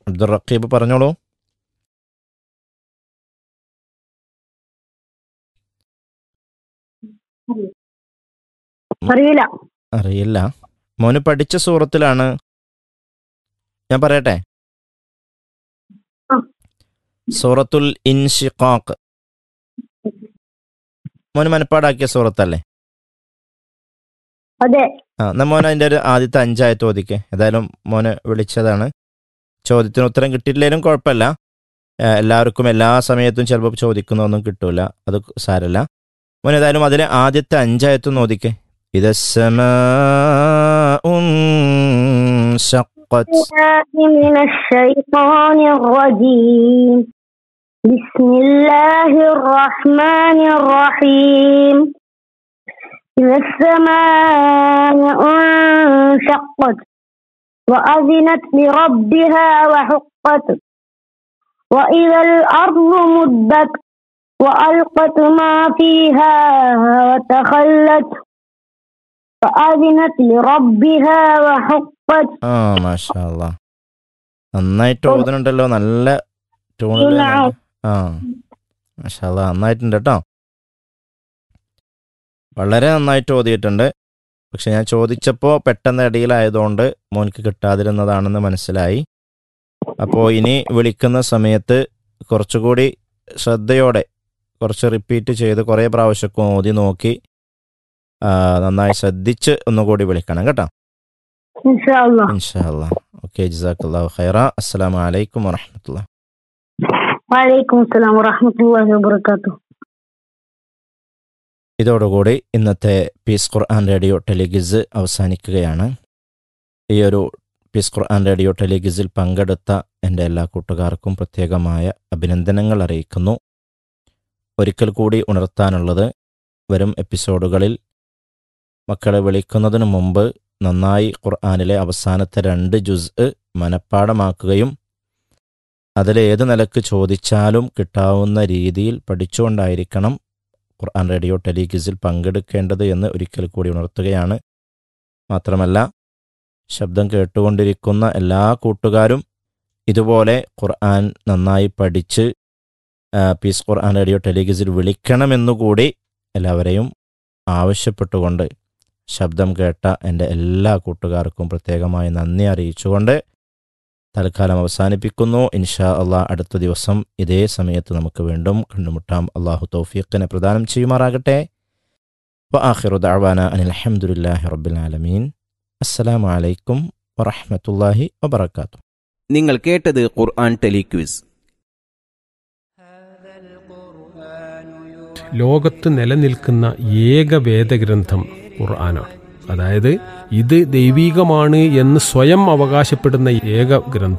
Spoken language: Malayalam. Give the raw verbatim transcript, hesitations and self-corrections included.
അബ്ദുൾ റഖീബ് പറഞ്ഞോളൂ. അറിയില്ല. അറിയില്ല. മോന് പഠിച്ച സൂറത്തിലാണ്. ഞാൻ പറയട്ടെ, ആ. സൂറത്തുൽ ഇൻഷിഖാഖ്. മോന് മനപ്പാടാക്കിയ സൂറത്തല്ലേ? അതെ. ആ എന്നാ മോൻ അതിൻ്റെ ഒരു ആദ്യത്തെ അഞ്ചായത്ത് ഓദിക്കെ. ഏതായാലും മോന് വിളിച്ചതാണ്. ചോദ്യത്തിന് ഉത്തരം കിട്ടിയില്ലെങ്കിലും കുഴപ്പമില്ല. ഏഹ് എല്ലാവർക്കും എല്ലാ സമയത്തും ചിലപ്പോൾ ചോദിക്കുന്നൊന്നും കിട്ടൂല, അത് സാരല്ല. മോൻ ഏതായാലും അതിലെ ആദ്യത്തെ അഞ്ചായത്തൊന്ന് ഓദിക്കെ. ഇദസ്സമാഉൻ ശഖ്ഖത്. من الشيطان الرجيم. بسم الله الرحمن الرحيم. إذا السماء انشقت وأذنت لربها وحقت وإذا الأرض مدت وألقت ما فيها وتخلت وأذنت لربها وحقت. ആ മാഷാ അല്ലാ, നന്നായിട്ട് ഓതുന്നുണ്ടല്ലോ. നല്ല ട്യൂണിൽ. ആ മാഷാ അല്ലാ, നന്നായിട്ടുണ്ട് കേട്ടോ. വളരെ നന്നായിട്ട് ഓതിയിട്ടുണ്ട്. പക്ഷെ ഞാൻ ചോദിച്ചപ്പോൾ പെട്ടെന്ന് ഇടയിലായതുകൊണ്ട് മോനിക്ക് കിട്ടാതിരുന്നതാണെന്ന് മനസ്സിലായി. അപ്പോൾ ഇനി വിളിക്കുന്ന സമയത്ത് കുറച്ചുകൂടി ശ്രദ്ധയോടെ കുറച്ച് റിപ്പീറ്റ് ചെയ്ത് കുറേ പ്രാവശ്യമൊക്കെ ഓതി നോക്കി ആ, നന്നായി ശ്രദ്ധിച്ച് ഒന്നുകൂടി വിളിക്കണം കേട്ടോ. إن شاء الله. ഇൻഷാ അല്ലാ. ഓക്കെ, ജസാക്കല്ലാഹു ഖൈറ. അസ്സലാമു അലൈക്കും വറഹ്മത്തുള്ളാഹി. وعليكم السلام ورحمة الله وبركاته. ഇതോടുകൂടി ഇന്നത്തെ പീസ് ഖുർആൻ റേഡിയോ ടെലിഗിസ് അവസാനിക്കുകയാണ്. ഈ ഒരു പീസ് ഖുർആൻ റേഡിയോ ടെലിഗിസിൽ പങ്കെടുത്ത എൻ്റെ എല്ലാ കൂട്ടുകാർക്കും പ്രത്യേകമായ അഭിനന്ദനങ്ങൾ അറിയിക്കുന്നു. ഒരിക്കൽ കൂടി ഉണർത്താനുള്ളത്, വരും എപ്പിസോഡുകളിൽ മക്കളെ വിളിക്കുന്നതിന് മുമ്പ് നന്നായി ഖുർആനിലെ അവസാനത്തെ രണ്ട് ജുസ് മനഃപ്പാടമാക്കുകയും അതിലേത് നിലക്ക് ചോദിച്ചാലും കിട്ടാവുന്ന രീതിയിൽ പഠിച്ചുകൊണ്ടായിരിക്കണം ഖുർആൻ റേഡിയോ ടെലിഗിസിൽ പങ്കെടുക്കേണ്ടത് എന്ന് ഒരിക്കൽ കൂടി ഉണർത്തുകയാണ്. മാത്രമല്ല, ശബ്ദം കേട്ടുകൊണ്ടിരിക്കുന്ന എല്ലാ കൂട്ടുകാരും ഇതുപോലെ ഖുർആൻ നന്നായി പഠിച്ച് പീസ് ഖുർആൻ റേഡിയോ ടെലിഗിസിൽ വിളിക്കണമെന്നുകൂടി എല്ലാവരെയും ആവശ്യപ്പെട്ടുകൊണ്ട് ശബ്ദം കേട്ട എൻ്റെ എല്ലാ കൂട്ടുകാർക്കും പ്രത്യേകമായി നന്ദി അറിയിച്ചുകൊണ്ട് തൽക്കാലം അവസാനിപ്പിക്കുന്നു. ഇൻഷാ അള്ളാഹ് അടുത്ത ദിവസം ഇതേ സമയത്ത് നമുക്ക് വീണ്ടും കണ്ടുമുട്ടാം. അള്ളാഹു തൗഫീഖിനെ പ്രദാനം ചെയ്യുമാറാകട്ടെ. വആഖിറു ദഅവാന അനിൽ ഹംദുലില്ലാഹി റബ്ബിൽ ആലമീൻ. അസ്സലാമു അലൈക്കും വറഹ്മത്തുള്ളാഹി വബറകാതുഹു. നിങ്ങൾ കേട്ടത് ഖുർആൻ ടെലിക്വിസ്. ലോകത്ത് നിലനിൽക്കുന്ന ഏക വേദഗ്രന്ഥം ഖുർആനാണ്. അതായത് ഇത് ദൈവീകമാണ് എന്ന് സ്വയം അവകാശപ്പെടുന്ന ഏക ഗ്രന്ഥം.